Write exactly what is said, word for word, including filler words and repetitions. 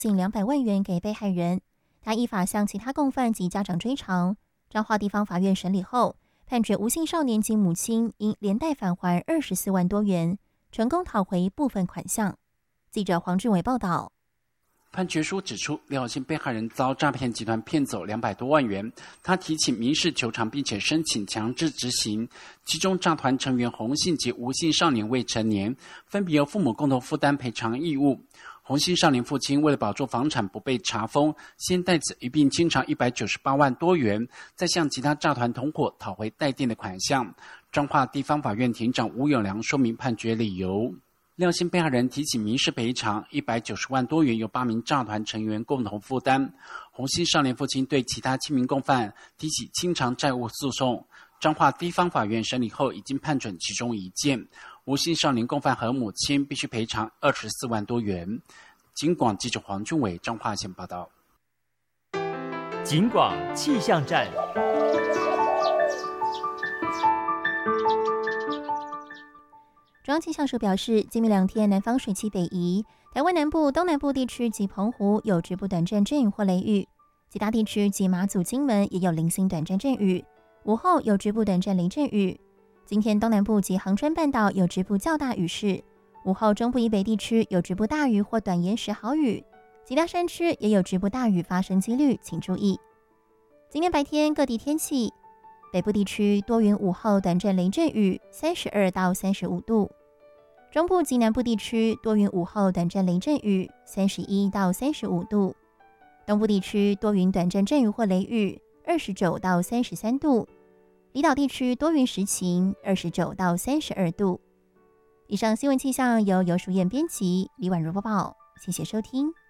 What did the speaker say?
近两百万元给被害人，他依法向其他共犯及家长追偿。彰化地方法院审理后，判决吴姓少年及母亲应连带返还二十四万多元，成功讨回部分款项。记者黄俊伟报道。 判决书指出，廖姓被害人遭诈骗集团骗走两百多万元，他提起民事求偿，并且申请强制执行。其中诈团成员洪姓及吴姓少年未成年，分别由父母共同负担赔偿义务。洪姓少年父亲为了保住房产不被查封，先代子一并清偿一百九十八万多元，再向其他诈团同伙讨回带电的款项。彰化地方法院庭长吴永良说明判决理由。廖姓被害人提起民事赔偿一百九十万多元，由八名诈团成员共同负担。洪姓少年父亲对其他七名共犯提起清偿债务诉讼。彰化地方法院审理后，已经判准其中一件。吴姓少年共犯和母亲必须赔偿二十四万多元。警广记者黄俊伟彰化县报道。 警广气象站。 中央气象署表示，今明两天南方水汽北移，台湾南部、东南部地区及澎湖有局部短暂阵雨或雷雨，其他地区及马祖、金门也有零星短暂阵雨，午后有局部短暂雷阵雨。今天东南部及恒春半岛有局部较大雨势，午后中部以北地区有局部大雨或短延时豪雨，其他山区也有局部大雨发生几率，请注意。今天白天各地天气，北部地区多云，午后短暂雷阵雨，三十二到三十五度；中部及南部地区多云，午后短暂雷阵雨，三十一到三十五度；东部地区多云，短暂阵雨或雷雨，二十九到三十三度；离岛地区多云时晴，二十九到三十二度。以上新闻气象由游淑燕编辑，李婉如播报，谢谢收听。